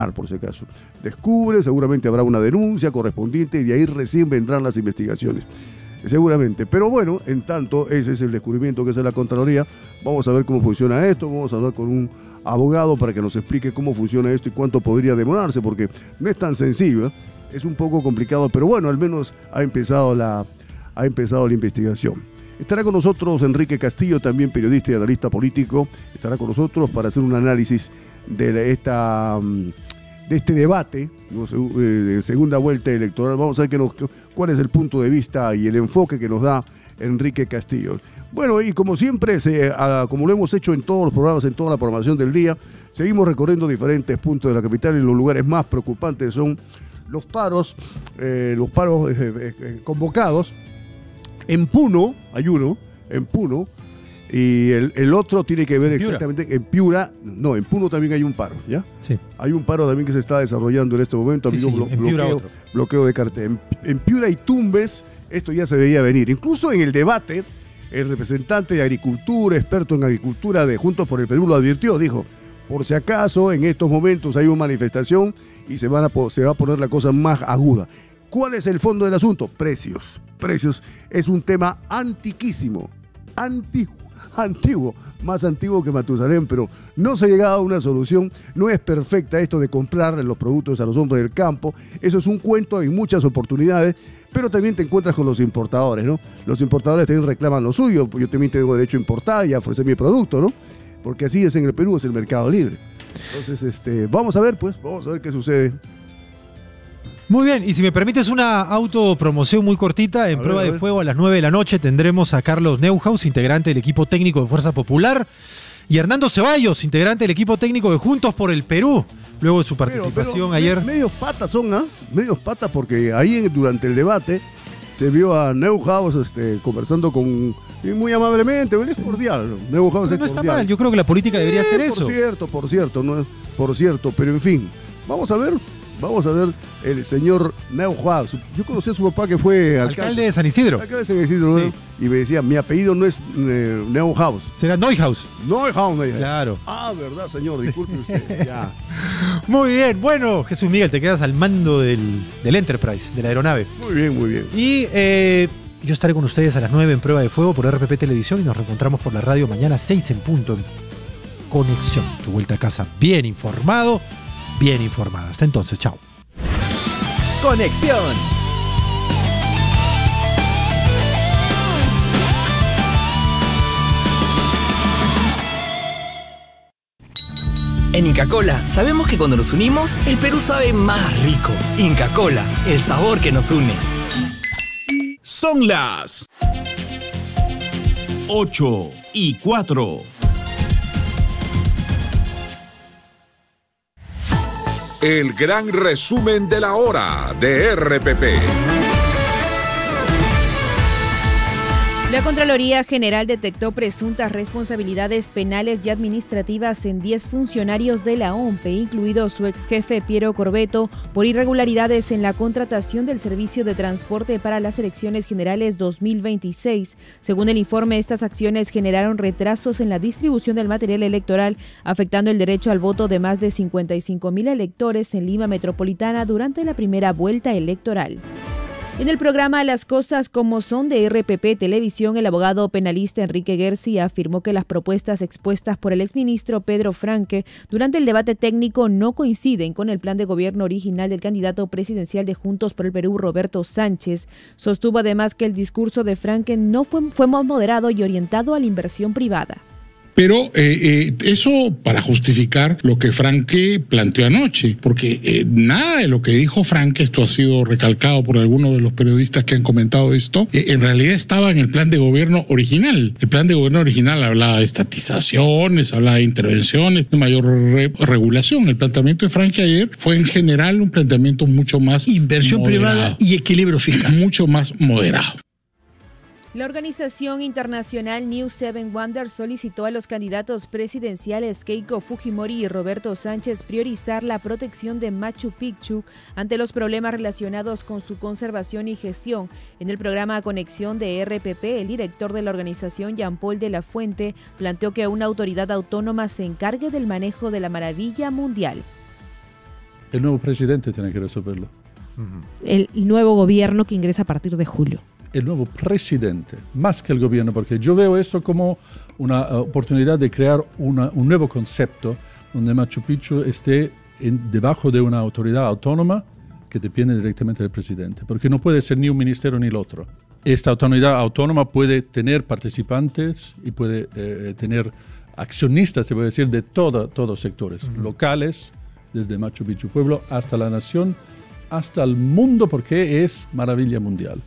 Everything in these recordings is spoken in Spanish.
por si acaso. Descubre, seguramente habrá una denuncia correspondiente y de ahí recién vendrán las investigaciones. Seguramente, pero bueno, en tanto, ese es el descubrimiento que hace la Contraloría. Vamos a ver cómo funciona esto, vamos a hablar con un abogado para que nos explique cómo funciona esto y cuánto podría demorarse, porque no es tan sencillo, ¿eh? Es un poco complicado, pero bueno, al menos ha empezado la investigación. Estará con nosotros Enrique Castillo, también periodista y analista político, estará con nosotros para hacer un análisis de este debate, de segunda vuelta electoral. Vamos a ver cuál es el punto de vista y el enfoque que nos da Enrique Castillo. Bueno, y como siempre, como lo hemos hecho en todos los programas, en toda la programación del día, seguimos recorriendo diferentes puntos de la capital y los lugares más preocupantes son los paros convocados. En Puno, hay uno, en Puno, y el otro tiene que ver exactamente en Piura. No, en Puno también hay un paro, ¿ya? Sí. Hay un paro también que se está desarrollando en este momento. Sí, bloqueo de cartel. En Piura y Tumbes, esto ya se veía venir. Incluso en el debate, el representante de Agricultura, experto en agricultura de Juntos por el Perú, lo advirtió, dijo, por si acaso en estos momentos hay una manifestación y se va a poner la cosa más aguda. ¿Cuál es el fondo del asunto? Precios. Precios es un tema antiquísimo, antiguo, más antiguo que Matusalén, pero no se ha llegado a una solución. No es perfecta esto de comprar los productos a los hombres del campo. Eso es un cuento, hay muchas oportunidades, pero también te encuentras con los importadores, ¿no? Los importadores también reclaman lo suyo. Yo también tengo derecho a importar y a ofrecer mi producto, ¿no? Porque así es en el Perú, es el mercado libre. Entonces, vamos a ver qué sucede. Muy bien, y si me permites una autopromoción muy cortita, en Prueba de Fuego a las 9 de la noche tendremos a Carlos Neuhaus, integrante del equipo técnico de Fuerza Popular, y Hernando Ceballos, integrante del equipo técnico de Juntos por el Perú, luego de su participación ayer. Medios patas son, medios patas, porque ahí durante el debate se vio a Neuhaus conversando muy amablemente, él es cordial. Neuhaus no está mal, yo creo que la política debería hacer eso. Por cierto, pero en fin, vamos a ver el señor Neuhaus. Yo conocí a su papá que fue alcalde de San Isidro. Alcalde de San Isidro, sí. Y me decía, mi apellido no es Neuhaus. Será Neuhaus. Neuhaus, me dijo. Claro. Verdad, señor, disculpe usted. Ya. Muy bien, bueno, Jesús Miguel, te quedas al mando del Enterprise, de la aeronave. Muy bien. Y yo estaré con ustedes a las 9 en Prueba de Fuego por RPP Televisión y nos reencontramos por la radio mañana 6 en punto en Conexión. Tu vuelta a casa bien informado, bien informada. Hasta entonces, chao. Conexión. En Inca Kola sabemos que cuando nos unimos, el Perú sabe más rico. Inca Kola, el sabor que nos une. Son las 8:04. El gran resumen de la hora de RPP. La Contraloría General detectó presuntas responsabilidades penales y administrativas en 10 funcionarios de la OMPE, incluido su ex jefe Piero Corbeto, por irregularidades en la contratación del servicio de transporte para las elecciones generales 2026. Según el informe, estas acciones generaron retrasos en la distribución del material electoral, afectando el derecho al voto de más de 55,000 electores en Lima Metropolitana durante la primera vuelta electoral. En el programa Las Cosas Como Son de RPP Televisión, el abogado penalista Enrique García afirmó que las propuestas expuestas por el exministro Pedro Franque durante el debate técnico no coinciden con el plan de gobierno original del candidato presidencial de Juntos por el Perú, Roberto Sánchez. Sostuvo además que el discurso de Franque no fue más moderado y orientado a la inversión privada. Pero eso para justificar lo que Franque planteó anoche, porque nada de lo que dijo Franque, esto ha sido recalcado por algunos de los periodistas que han comentado esto, en realidad estaba en el plan de gobierno original. El plan de gobierno original hablaba de estatizaciones, hablaba de intervenciones, de mayor regulación. El planteamiento de Franque ayer fue en general un planteamiento mucho más inversión moderado, privada y equilibrio fiscal. Mucho más moderado. La organización internacional New Seven Wonders solicitó a los candidatos presidenciales Keiko Fujimori y Roberto Sánchez priorizar la protección de Machu Picchu ante los problemas relacionados con su conservación y gestión. En el programa Conexión de RPP, el director de la organización, Jean-Paul de la Fuente, planteó que una autoridad autónoma se encargue del manejo de la maravilla mundial. El nuevo presidente tiene que resolverlo. El nuevo gobierno que ingresa a partir de julio. El nuevo presidente, más que el gobierno, porque yo veo esto como una oportunidad de crear un nuevo concepto donde Machu Picchu esté debajo de una autoridad autónoma que depende directamente del presidente, porque no puede ser ni un ministerio ni el otro. Esta autoridad autónoma puede tener participantes y puede tener accionistas, se puede decir, de todos sectores, locales, desde Machu Picchu Pueblo hasta la nación, hasta el mundo, porque es maravilla mundial.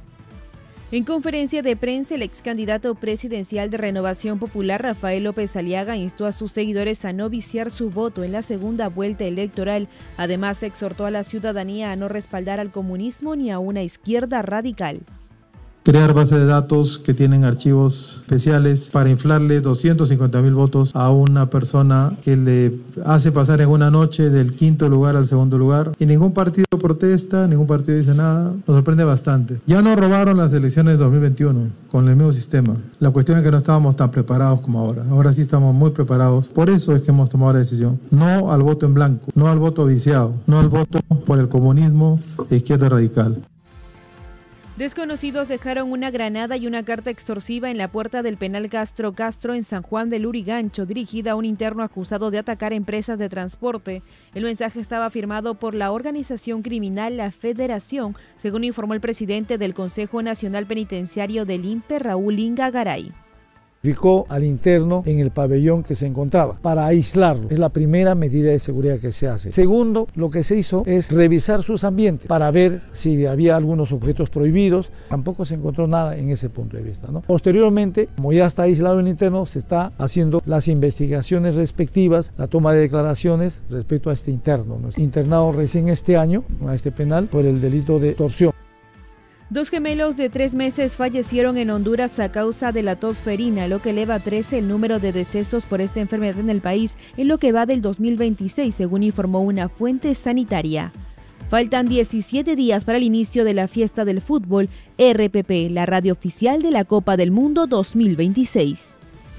En conferencia de prensa, el ex candidato presidencial de Renovación Popular, Rafael López Aliaga, instó a sus seguidores a no viciar su voto en la segunda vuelta electoral. Además, exhortó a la ciudadanía a no respaldar al comunismo ni a una izquierda radical. Crear bases de datos que tienen archivos especiales para inflarle 250.000 votos a una persona que le hace pasar en una noche del 5º lugar al 2º lugar. Y ningún partido protesta, ningún partido dice nada. Nos sorprende bastante. Ya nos robaron las elecciones de 2021 con el mismo sistema. La cuestión es que no estábamos tan preparados como ahora. Ahora sí estamos muy preparados. Por eso es que hemos tomado la decisión. No al voto en blanco, no al voto viciado, no al voto por el comunismo e izquierda radical. Desconocidos dejaron una granada y una carta extorsiva en la puerta del penal Castro en San Juan del Lurigancho, dirigida a un interno acusado de atacar empresas de transporte. El mensaje estaba firmado por la organización criminal La Federación, según informó el presidente del Consejo Nacional Penitenciario del INPE, Raúl Inga Garay. Ubicó al interno en el pabellón que se encontraba para aislarlo. Es la primera medida de seguridad que se hace. Segundo, lo que se hizo es revisar sus ambientes para ver si había algunos objetos prohibidos. Tampoco se encontró nada en ese punto de vista, ¿no? Posteriormente, como ya está aislado el interno, se está haciendo las investigaciones respectivas, la toma de declaraciones respecto a este interno, ¿no? Internado recién este año a este penal por el delito de extorsión. 2 gemelos de 3 meses fallecieron en Honduras a causa de la tos ferina, lo que eleva a 13 el número de decesos por esta enfermedad en el país en lo que va del 2026, según informó una fuente sanitaria. Faltan 17 días para el inicio de la fiesta del fútbol. RPP, la radio oficial de la Copa del Mundo 2026.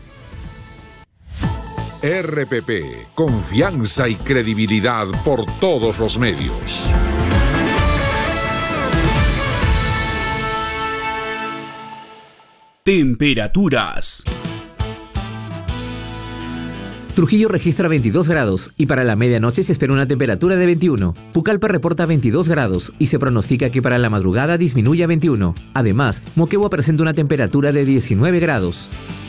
RPP, confianza y credibilidad por todos los medios. Temperaturas. Trujillo registra 22 grados y para la medianoche se espera una temperatura de 21. Pucallpa reporta 22 grados y se pronostica que para la madrugada disminuya a 21. Además, Moquegua presenta una temperatura de 19 grados.